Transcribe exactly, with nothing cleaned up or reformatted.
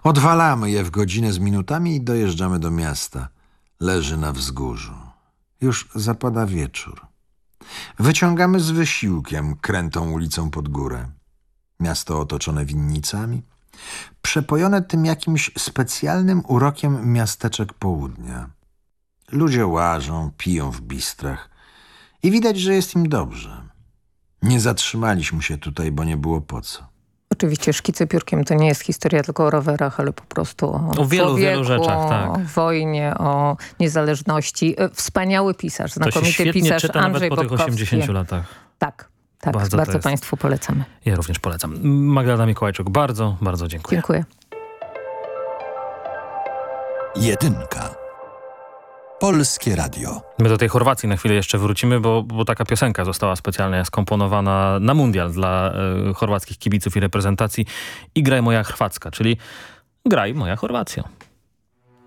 Odwalamy je w godzinę z minutami i dojeżdżamy do miasta. Leży na wzgórzu. Już zapada wieczór. Wyciągamy z wysiłkiem krętą ulicą pod górę. Miasto otoczone winnicami, przepojone tym jakimś specjalnym urokiem miasteczek południa. Ludzie łażą, piją w bistrach i widać, że jest im dobrze. Nie zatrzymaliśmy się tutaj, bo nie było po co. Oczywiście Szkice piórkiem to nie jest historia tylko o rowerach, ale po prostu o, o wielu, człowieku, wielu rzeczach, tak. O wojnie, o niezależności. Wspaniały pisarz, znakomity pisarz czyta Andrzej nawet po tych Bobkowski. osiemdziesięciu latach. Tak, tak. Bardzo Bardzo, jest... Państwu polecamy. Ja również polecam. Magdalena Mikołajczuk, bardzo, bardzo dziękuję. Dziękuję. Jedynka. Polskie Radio. My do tej Chorwacji na chwilę jeszcze wrócimy, bo, bo taka piosenka została specjalnie skomponowana na mundial dla e, chorwackich kibiców i reprezentacji. I graj moja Chorwacka, czyli graj moja Chorwacja.